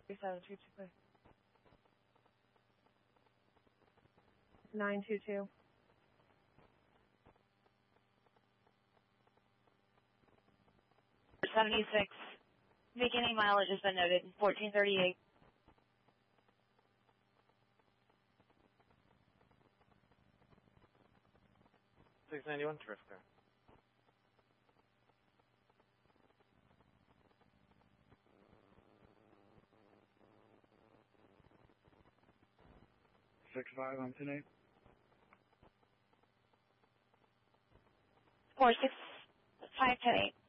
3722. 922. .76. Beginning mileage has been noted. 1438. .691, terrific. .65 on 10-8. 465 10-8.